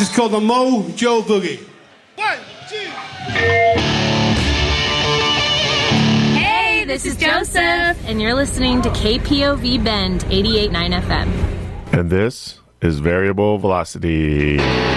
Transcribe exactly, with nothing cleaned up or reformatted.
is called the Mojo Boogie. One, two. Hey, this is Joseph, and you're listening to K P O V Bend eighty-eight point nine F M. And this is Variable Velocity.